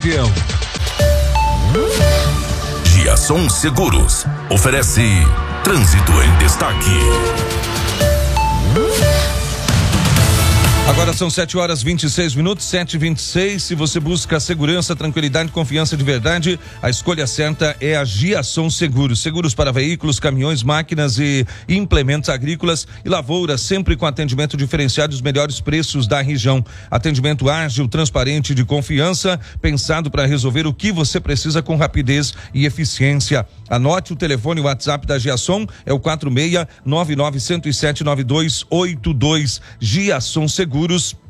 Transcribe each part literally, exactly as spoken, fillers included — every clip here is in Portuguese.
região. Giasson Seguros oferece Trânsito em Destaque. Agora são sete horas vinte e seis minutos, sete e vinte e seis. Se você busca segurança, tranquilidade e confiança de verdade, a escolha certa é a Giasson Seguros. Seguros para veículos, caminhões, máquinas e implementos agrícolas e lavouras, sempre com atendimento diferenciado e os melhores preços da região. Atendimento ágil, transparente e de confiança, pensado para resolver o que você precisa com rapidez e eficiência. Anote o telefone, o WhatsApp da Giasson é o quatro seis nove nove zero sete nove dois oito dois. Giasson Seguros.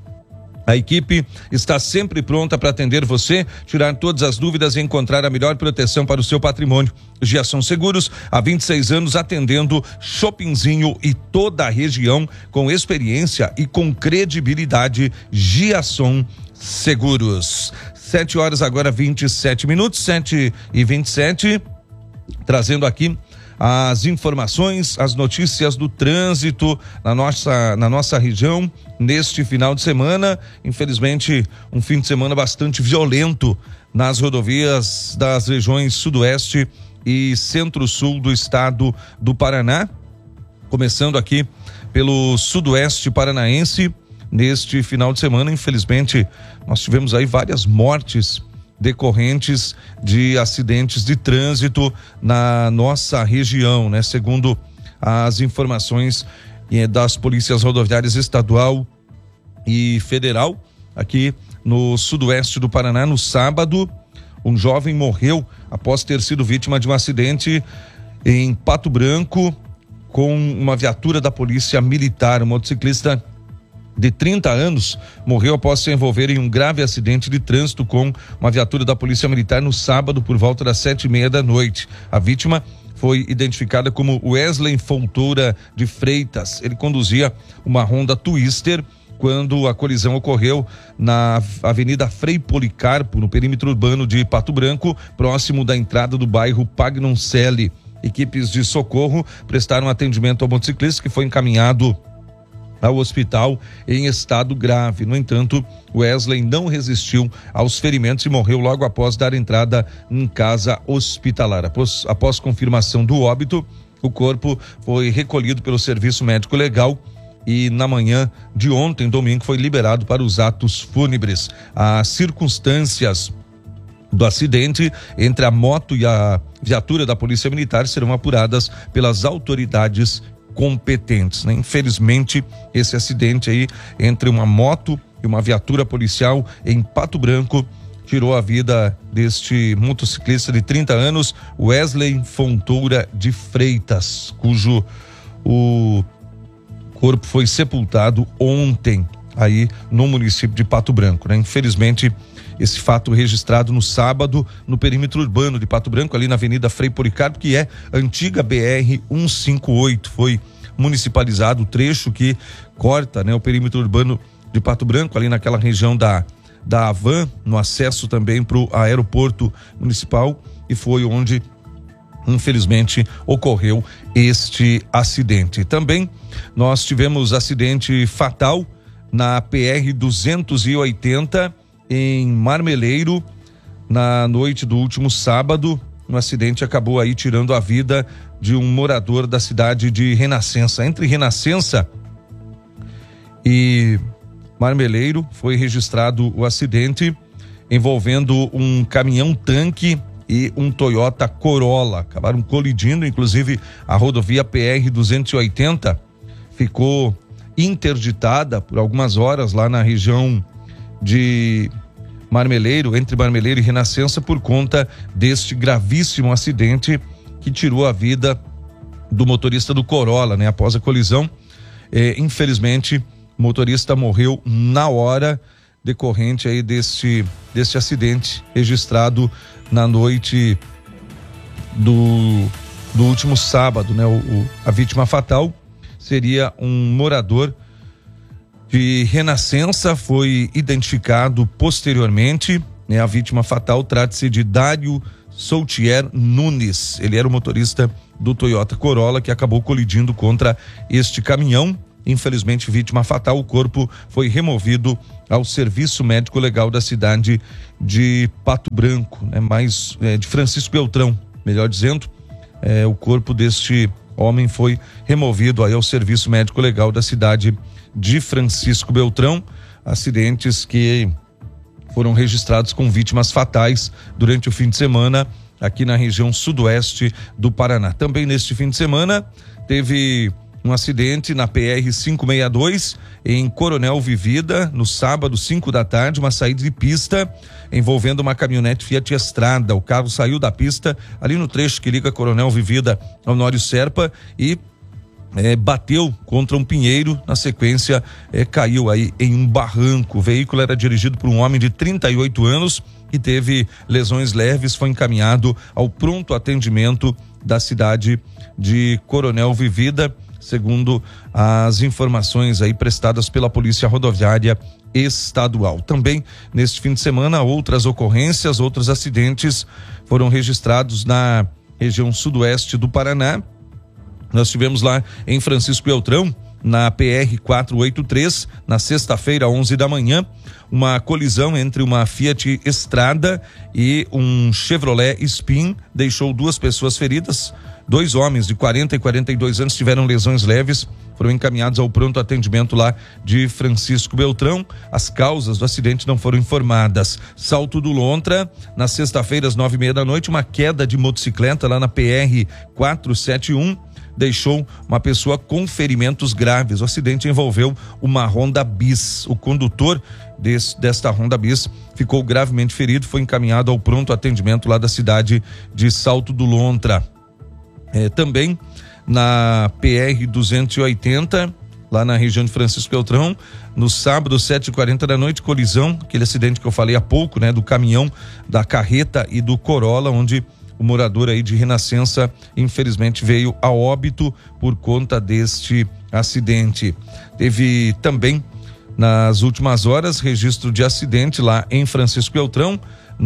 A equipe está sempre pronta para atender você, tirar todas as dúvidas e encontrar a melhor proteção para o seu patrimônio. Giasson Seguros, há vinte e seis anos atendendo Shoppingzinho e toda a região com experiência e com credibilidade. Giasson Seguros. Sete horas agora vinte e sete minutos, sete e vinte e sete, trazendo aqui as informações, as notícias do trânsito na nossa, na nossa região neste final de semana. Infelizmente, um fim de semana bastante violento nas rodovias das regiões sudoeste e centro-sul do estado do Paraná. Começando aqui pelo sudoeste paranaense, neste final de semana, infelizmente, nós tivemos aí várias mortes decorrentes de acidentes de trânsito na nossa região, né? Segundo as informações eh, das polícias rodoviárias estadual e federal, aqui no sudoeste do Paraná, no sábado, um jovem morreu após ter sido vítima de um acidente em Pato Branco com uma viatura da polícia militar. O motociclista de trinta anos morreu após se envolver em um grave acidente de trânsito com uma viatura da Polícia Militar no sábado por volta das sete e meia da noite. A vítima foi identificada como Wesley Fontoura de Freitas. Ele conduzia uma Honda Twister quando a colisão ocorreu na Avenida Frei Policarpo, no perímetro urbano de Pato Branco, próximo da entrada do bairro Pagnoncelli. Equipes de socorro prestaram atendimento ao motociclista, que foi encaminhado ao hospital em estado grave. No entanto, Wesley não resistiu aos ferimentos e morreu logo após dar entrada em casa hospitalar. Após, após confirmação do óbito, o corpo foi recolhido pelo Serviço Médico Legal e na manhã de ontem, domingo, foi liberado para os atos fúnebres. As circunstâncias do acidente entre a moto e a viatura da Polícia Militar serão apuradas pelas autoridades competentes, né? Infelizmente, esse acidente aí entre uma moto e uma viatura policial em Pato Branco tirou a vida deste motociclista de trinta anos, Wesley Fontoura de Freitas, cujo o corpo foi sepultado ontem aí no município de Pato Branco, né? Infelizmente, esse fato registrado no sábado no perímetro urbano de Pato Branco, ali na Avenida Frei Policarpo, que é antiga B R cento e cinquenta e oito. Foi municipalizado o trecho que corta, né, o perímetro urbano de Pato Branco, ali naquela região da, da Havan, no acesso também para o aeroporto municipal, e foi onde, infelizmente, ocorreu este acidente. Também nós tivemos acidente fatal na P R duzentos e oitenta, em Marmeleiro, na noite do último sábado. Um acidente acabou aí tirando a vida de um morador da cidade de Renascença. Entre Renascença e Marmeleiro foi registrado o acidente envolvendo um caminhão-tanque e um Toyota Corolla. Acabaram colidindo, inclusive a rodovia P R duzentos e oitenta ficou interditada por algumas horas lá na região de Marmeleiro, entre Marmeleiro e Renascença, por conta deste gravíssimo acidente que tirou a vida do motorista do Corolla, né? Após a colisão, eh, infelizmente, o motorista morreu na hora, decorrente aí deste, deste acidente registrado na noite do, do último sábado, né? O, o, a vítima fatal seria um morador de Renascença, foi identificado posteriormente, né? A vítima fatal trata-se de Dário Soutier Nunes. Ele era o motorista do Toyota Corolla que acabou colidindo contra este caminhão infelizmente vítima fatal. O corpo foi removido ao Serviço Médico Legal da cidade de Pato Branco, né? Mais é, de Francisco Beltrão, melhor dizendo. É, o corpo deste homem foi removido aí ao Serviço Médico Legal da cidade de Francisco Beltrão. Acidentes que foram registrados com vítimas fatais durante o fim de semana aqui na região sudoeste do Paraná. Também neste fim de semana teve um acidente na P R quinhentos e sessenta e dois em Coronel Vivida, no sábado, cinco da tarde, uma saída de pista envolvendo uma caminhonete Fiat Estrada. O carro saiu da pista ali no trecho que liga Coronel Vivida ao Honório Serpa e É, bateu contra um pinheiro, na sequência é, caiu aí em um barranco. O veículo era dirigido por um homem de trinta e oito anos e teve lesões leves, foi encaminhado ao pronto atendimento da cidade de Coronel Vivida, segundo as informações aí prestadas pela Polícia Rodoviária Estadual. Também neste fim de semana, outras ocorrências, outros acidentes foram registrados na região sudoeste do Paraná. Nós tivemos lá em Francisco Beltrão, na P R quatrocentos e oitenta e três, na sexta-feira, onze da manhã, uma colisão entre uma Fiat Estrada e um Chevrolet Spin deixou duas pessoas feridas. Dois homens de quarenta e quarenta e dois anos tiveram lesões leves, foram encaminhados ao pronto atendimento lá de Francisco Beltrão. As causas do acidente não foram informadas. Salto do Lontra, na sexta-feira, às nove e meia da noite, uma queda de motocicleta lá na P R quatrocentos e setenta e um. Deixou uma pessoa com ferimentos graves. O acidente envolveu uma Honda Bis. O condutor desse, desta Honda Bis ficou gravemente ferido, foi encaminhado ao pronto atendimento lá da cidade de Salto do Lontra. É, também na P R duzentos e oitenta, lá na região de Francisco Beltrão, no sábado, sete e quarenta da noite, colisão, aquele acidente que eu falei há pouco, né, do caminhão, da carreta e do Corolla, onde o morador aí de Renascença, infelizmente, veio a óbito por conta deste acidente. Teve também, nas últimas horas, registro de acidente lá em Francisco Beltrão,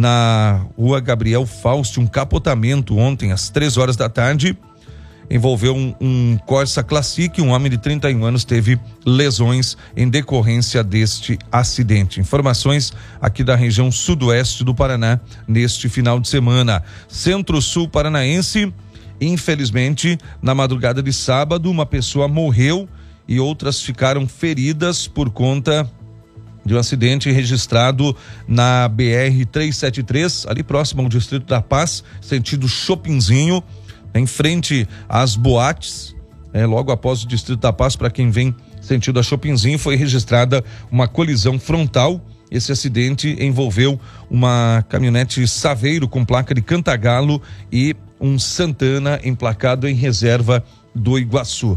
na rua Gabriel Fausto, um capotamento ontem às três horas da tarde. Envolveu um, um Corsa Classic. Um homem de trinta e um anos teve lesões em decorrência deste acidente. Informações aqui da região sudoeste do Paraná neste final de semana. Centro-Sul paranaense, infelizmente, na madrugada de sábado, uma pessoa morreu e outras ficaram feridas por conta de um acidente registrado na B R trezentos e setenta e três, ali próximo ao Distrito da Paz, sentido Chopinzinho, em frente às boates, é, logo após o Distrito da Paz, para quem vem sentido a Chopinzinho, foi registrada uma colisão frontal. Esse acidente envolveu uma caminhonete Saveiro com placa de Cantagalo e um Santana emplacado em reserva do Iguaçu.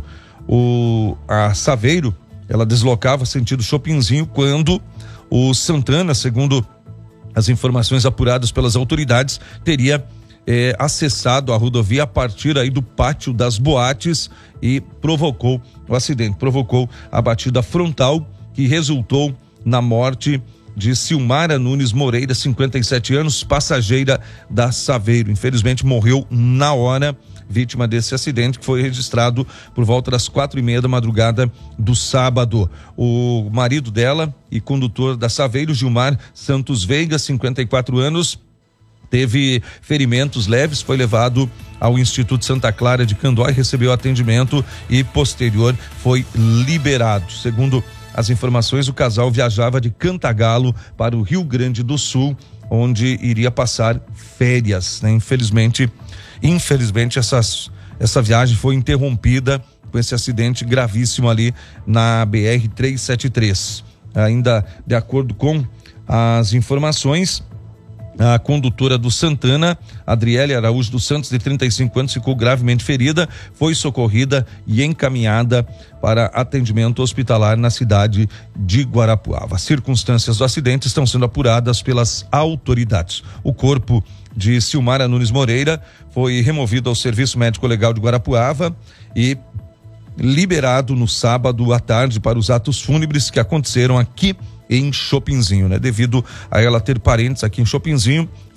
O, a Saveiro, ela deslocava sentido Chopinzinho quando o Santana, segundo as informações apuradas pelas autoridades, teria É, acessado a rodovia a partir aí do pátio das boates e provocou o acidente, provocou a batida frontal que resultou na morte de Silmara Nunes Moreira, cinquenta e sete anos, passageira da Saveiro. Infelizmente morreu na hora, vítima desse acidente que foi registrado por volta das quatro e meia da madrugada do sábado. O marido dela e condutor da Saveiro, Gilmar Santos Veiga, cinquenta e quatro anos, teve ferimentos leves, foi levado ao Instituto Santa Clara de Candói, recebeu atendimento e posterior foi liberado. Segundo as informações, o casal viajava de Cantagalo para o Rio Grande do Sul, onde iria passar férias, né? Infelizmente, infelizmente essas, essa viagem foi interrompida com esse acidente gravíssimo ali na B R trezentos e setenta e três. Ainda de acordo com as informações, a condutora do Santana, Adriele Araújo dos Santos, de trinta e cinco anos, ficou gravemente ferida, foi socorrida e encaminhada para atendimento hospitalar na cidade de Guarapuava. As circunstâncias do acidente estão sendo apuradas pelas autoridades. O corpo de Silmara Nunes Moreira foi removido ao Serviço Médico Legal de Guarapuava e liberado no sábado à tarde para os atos fúnebres que aconteceram aqui em Chopinzinho, né? Devido a ela ter parentes aqui em Chopinzinho,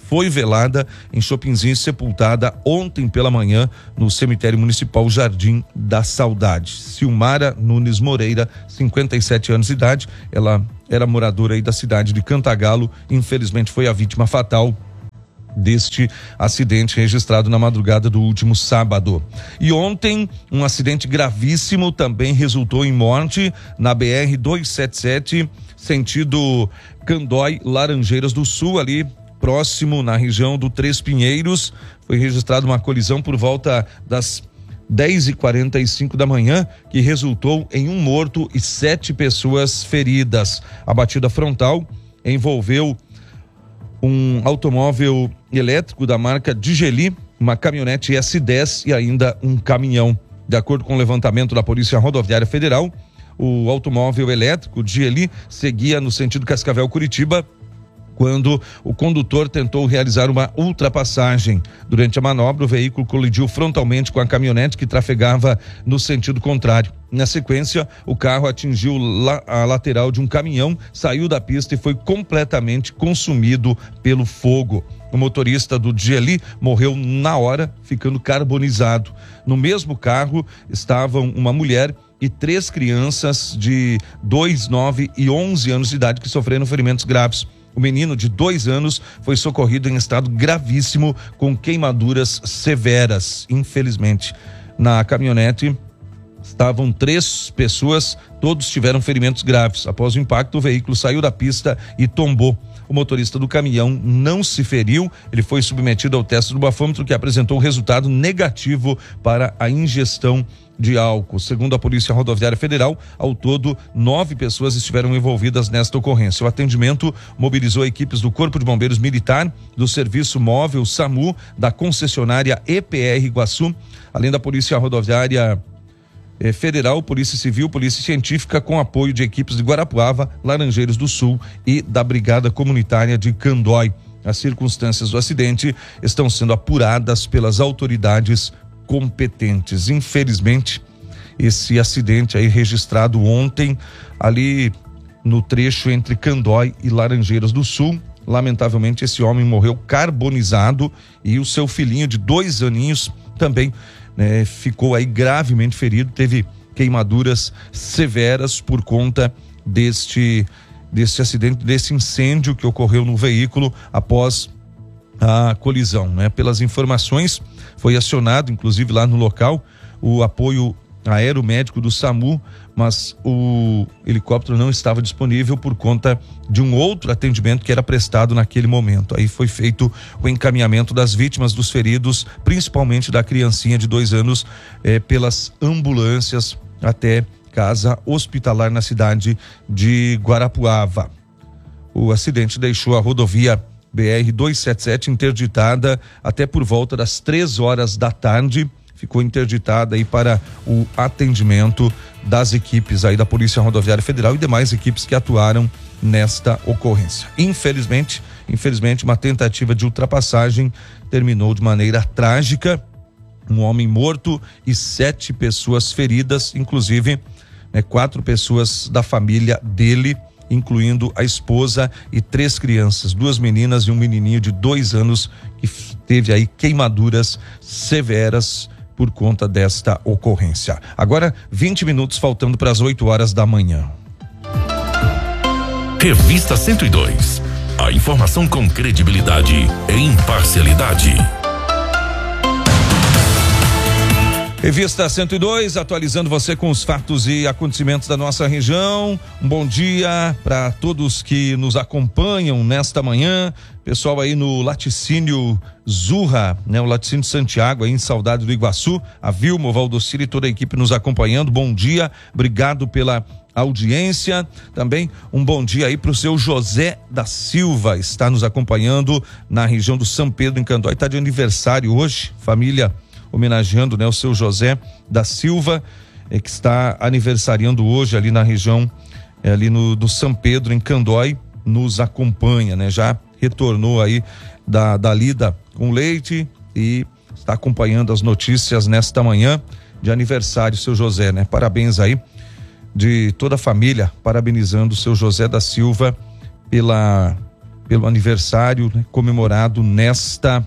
foi velada em Chopinzinho e sepultada ontem pela manhã no cemitério municipal Jardim da Saudade. Silmara Nunes Moreira, cinquenta e sete anos de idade, ela era moradora aí da cidade de Cantagalo, infelizmente foi a vítima fatal deste acidente registrado na madrugada do último sábado. E ontem, um acidente gravíssimo também resultou em morte na B R duzentos e setenta e sete, sentido Candói, Laranjeiras do Sul, ali próximo na região do Três Pinheiros. Foi registrada uma colisão por volta das dez e quarenta e cinco da manhã, que resultou em um morto e sete pessoas feridas. A batida frontal envolveu um automóvel elétrico da marca Digeli, uma caminhonete S dez e ainda um caminhão. De acordo com o levantamento da Polícia Rodoviária Federal, o automóvel elétrico Digeli seguia no sentido Cascavel-Curitiba quando o condutor tentou realizar uma ultrapassagem. Durante a manobra, o veículo colidiu frontalmente com a caminhonete que trafegava no sentido contrário. Na sequência, o carro atingiu la- a lateral de um caminhão, saiu da pista e foi completamente consumido pelo fogo. O motorista do Digeli morreu na hora, ficando carbonizado. No mesmo carro estavam uma mulher e três crianças de dois, nove e onze anos de idade que sofreram ferimentos graves. O menino de dois anos foi socorrido em estado gravíssimo com queimaduras severas. Infelizmente, na caminhonete estavam três pessoas, todos tiveram ferimentos graves. Após o impacto, o veículo saiu da pista e tombou. O motorista do caminhão não se feriu, ele foi submetido ao teste do bafômetro, que apresentou resultado negativo para a ingestão de álcool. Segundo a Polícia Rodoviária Federal, ao todo, nove pessoas estiveram envolvidas nesta ocorrência. O atendimento mobilizou equipes do Corpo de Bombeiros Militar, do Serviço Móvel SAMU, da concessionária E P R Iguaçu, além da Polícia Rodoviária Federal, Polícia Civil, Polícia Científica, com apoio de equipes de Guarapuava, Laranjeiras do Sul e da Brigada Comunitária de Candói. As circunstâncias do acidente estão sendo apuradas pelas autoridades competentes. Infelizmente, esse acidente aí registrado ontem ali no trecho entre Candói e Laranjeiras do Sul. Lamentavelmente, esse homem morreu carbonizado e o seu filhinho de dois aninhos também né, ficou aí gravemente ferido, teve queimaduras severas por conta deste, deste acidente, desse incêndio que ocorreu no veículo após a colisão, né? Pelas informações, foi acionado, inclusive lá no local, o apoio aeromédico do SAMU, mas o helicóptero não estava disponível por conta de um outro atendimento que era prestado naquele momento. Aí foi feito o encaminhamento das vítimas, dos feridos, principalmente da criancinha de dois anos, eh, pelas ambulâncias até casa hospitalar na cidade de Guarapuava. O acidente deixou a rodovia B R duzentos e setenta e sete interditada até por volta das três horas da tarde. Ficou interditada aí para o atendimento das equipes aí da Polícia Rodoviária Federal e demais equipes que atuaram nesta ocorrência. Infelizmente, infelizmente, uma tentativa de ultrapassagem terminou de maneira trágica. Um homem morto e sete pessoas feridas, inclusive, né, quatro pessoas da família dele, incluindo a esposa e três crianças, duas meninas e um menininho de dois anos que teve aí queimaduras severas por conta desta ocorrência. Agora, vinte minutos faltando para as oito horas da manhã. Revista cento e dois. A informação com credibilidade e imparcialidade. Revista cento e dois, atualizando você com os fatos e acontecimentos da nossa região. Um bom dia para todos que nos acompanham nesta manhã. Pessoal aí no laticínio Zurra, né? O laticínio Santiago aí em Saudade do Iguaçu. A Vilma, o Valdocir e toda a equipe nos acompanhando. Bom dia, obrigado pela audiência. Também um bom dia aí para o seu José da Silva, está nos acompanhando na região do São Pedro em Candói. Está de aniversário hoje, família homenageando, né, o seu José da Silva, eh, que está aniversariando hoje ali na região, eh, ali no do São Pedro em Candói, nos acompanha, né? Já retornou aí da, da lida com leite e está acompanhando as notícias nesta manhã de aniversário, seu José, né? Parabéns aí de toda a família, parabenizando o seu José da Silva pela pelo aniversário, né, comemorado nesta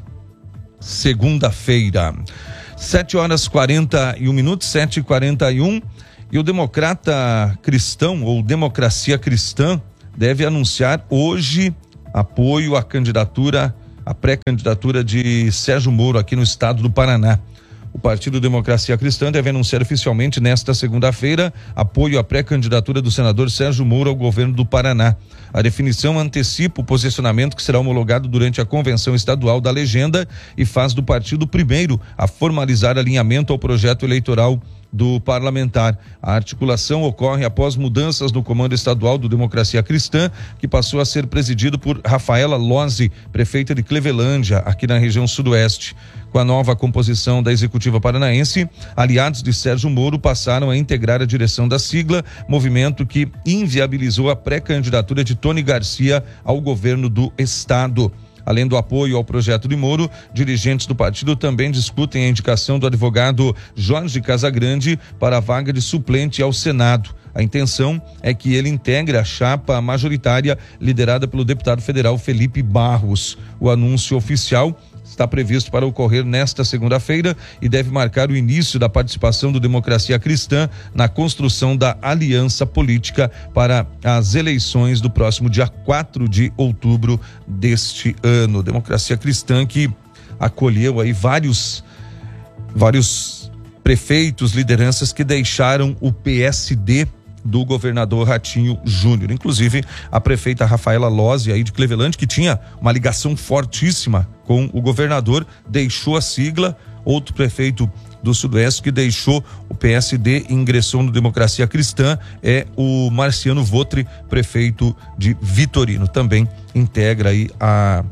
segunda-feira. Sete horas quarenta e um minutos, sete e quarenta e um, e o Democrata Cristão, ou Democracia Cristã, deve anunciar hoje apoio à candidatura, à pré-candidatura de Sérgio Moro aqui no estado do Paraná. O Partido Democracia Cristã deve anunciar oficialmente nesta segunda-feira apoio à pré-candidatura do senador Sérgio Moro ao governo do Paraná. A definição antecipa o posicionamento que será homologado durante a convenção estadual da legenda e faz do partido o primeiro a formalizar alinhamento ao projeto eleitoral do parlamentar. A articulação ocorre após mudanças no comando estadual do Democracia Cristã, que passou a ser presidido por Rafaela Lozzi, prefeita de Clevelândia, aqui na região sudoeste. Com a nova composição da executiva paranaense, aliados de Sérgio Moro passaram a integrar a direção da sigla, movimento que inviabilizou a pré-candidatura de Tony Garcia ao governo do estado. Além do apoio ao projeto de Moro, dirigentes do partido também discutem a indicação do advogado Jorge Casagrande para a vaga de suplente ao Senado. A intenção é que ele integre a chapa majoritária liderada pelo deputado federal Felipe Barros. O anúncio oficial está previsto para ocorrer nesta segunda-feira e deve marcar o início da participação do Democracia Cristã na construção da aliança política para as eleições do próximo dia quatro de outubro deste ano. Democracia Cristã que acolheu aí vários, vários prefeitos, lideranças que deixaram o P S D do governador Ratinho Júnior, inclusive a prefeita Rafaela Lozzi aí de Clevelândia, que tinha uma ligação fortíssima com o governador, deixou a sigla. Outro prefeito do Sudoeste que deixou o P S D e ingressou no Democracia Cristã é o Marciano Votri, prefeito de Vitorino, também integra aí a,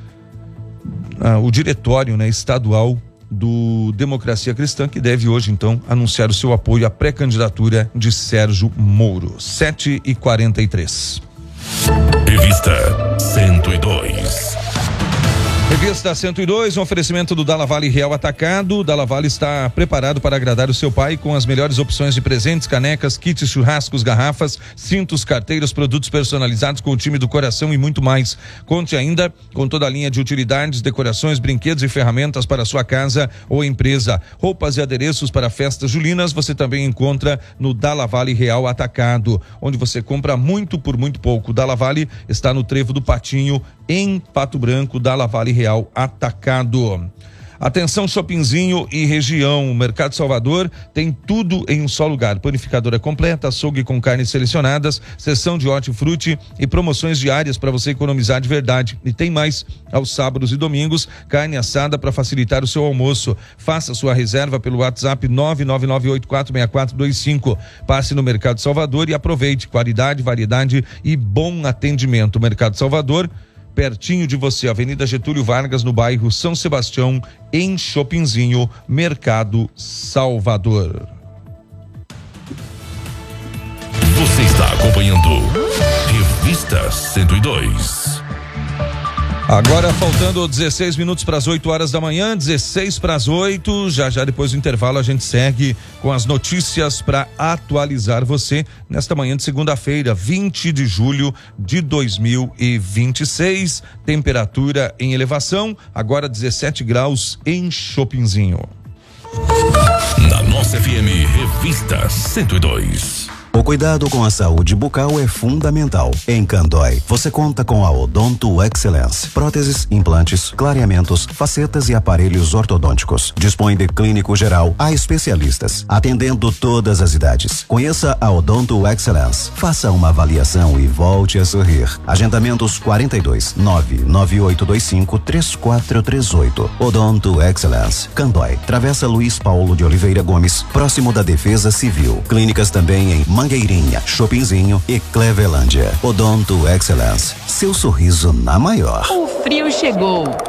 a o diretório, né, estadual do Democracia Cristã, que deve hoje então anunciar o seu apoio à pré-candidatura de Sérgio Moro. Sete e quarenta e três. Revista cento e dois. Revista cento e dois, um oferecimento do Dalla Valle Real Atacado. Dalla Valle está preparado para agradar o seu pai com as melhores opções de presentes, canecas, kits, churrascos, garrafas, cintos, carteiras, produtos personalizados com o time do coração e muito mais. Conte ainda com toda a linha de utilidades, decorações, brinquedos e ferramentas para sua casa ou empresa. Roupas e adereços para festas julinas você também encontra no Dalla Valle Real Atacado, onde você compra muito por muito pouco. Dalla Valle está no Trevo do Patinho, em Pato Branco. Dalla Valle Real Atacado. Atenção, Shoppingzinho e região. O Mercado Salvador tem tudo em um só lugar. Panificadora completa, açougue com carnes selecionadas, seção de hortifruti e promoções diárias para você economizar de verdade. E tem mais, aos sábados e domingos, carne assada para facilitar o seu almoço. Faça sua reserva pelo WhatsApp nove nove nove oito quatro seis quatro dois cinco. Passe no Mercado Salvador e aproveite qualidade, variedade e bom atendimento. Mercado Salvador, pertinho de você, Avenida Getúlio Vargas, no bairro São Sebastião, em Shoppingzinho, Mercado Salvador. Você está acompanhando Revista cento e dois. Agora faltando dezesseis minutos para as oito horas da manhã, dezesseis para as oito. Já já depois do intervalo a gente segue com as notícias para atualizar você nesta manhã de segunda-feira, vinte de julho de dois mil e vinte e seis. Temperatura em elevação, agora dezessete graus em Shoppingzinho. Na nossa F M, Revista cento e dois. O cuidado com a saúde bucal é fundamental. Em Candói, você conta com a Odonto Excellence. Próteses, implantes, clareamentos, facetas e aparelhos ortodônticos. Dispõe de clínico geral a especialistas, atendendo todas as idades. Conheça a Odonto Excellence. Faça uma avaliação e volte a sorrir. Agendamentos quarenta e dois, nove nove oito dois cinco, três quatro três oito. Odonto Excellence. Candói, Travessa Luiz Paulo de Oliveira Gomes, próximo da Defesa Civil. Clínicas também em Mangueirinha, Shoppingzinho e Clevelândia. Odonto Excellence. Seu sorriso na maior. O frio chegou.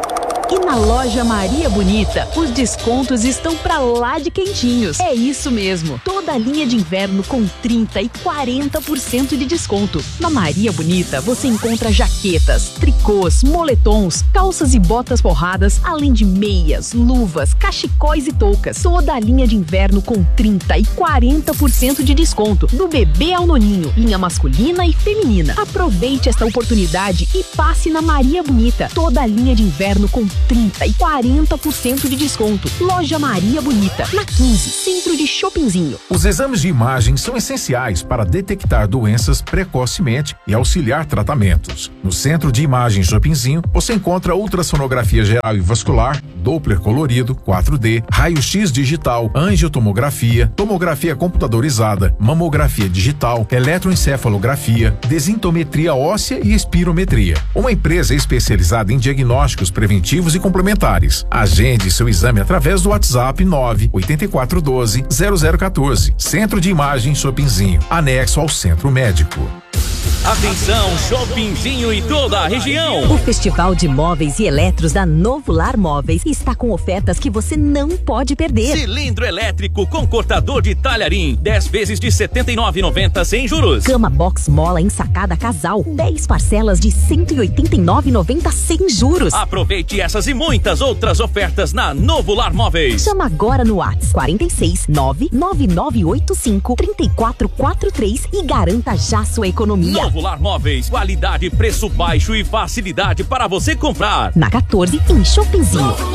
E na loja Maria Bonita, os descontos estão pra lá de quentinhos. É isso mesmo, toda a linha de inverno com trinta e quarenta por cento de desconto. Na Maria Bonita, você encontra jaquetas, tricôs, moletons, calças e botas forradas, além de meias, luvas, cachecóis e toucas. Toda a linha de inverno com trinta e quarenta por cento de desconto, do bebê ao noninho, linha masculina e feminina. Aproveite esta oportunidade e passe na Maria Bonita. Toda a linha de inverno com trinta e quarenta por cento de desconto. Loja Maria Bonita, na quinze, centro de Shoppingzinho. Os exames de imagem são essenciais para detectar doenças precocemente e auxiliar tratamentos. No Centro de Imagem Shoppingzinho, você encontra ultrassonografia geral e vascular, Doppler colorido, quatro D, raio-x digital, angiotomografia, tomografia computadorizada, mamografia digital, eletroencefalografia, desintometria óssea e espirometria. Uma empresa especializada em diagnósticos preventivos e complementares. Agende seu exame através do WhatsApp nove oito quatro um dois zero zero um quatro. Centro de Imagem Shoppingzinho, anexo ao Centro Médico. Atenção, Shoppingzinho e toda a região. O Festival de Móveis e Eletros da Novo Lar Móveis está com ofertas que você não pode perder. Cilindro elétrico com cortador de talharim, dez vezes de setenta e nove reais e noventa centavos sem juros. Cama box mola ensacada casal, dez parcelas de cento e oitenta e nove reais e noventa centavos sem juros. Aproveite essas e muitas outras ofertas na Novo Lar Móveis. Chama agora no WhatsApp quarenta e seis, nove nove nove oito cinco, três quatro quatro três e garanta já sua economia. Novo Lar Móveis, qualidade, preço baixo e facilidade para você comprar. Na quatorze, em Shoppingzinho.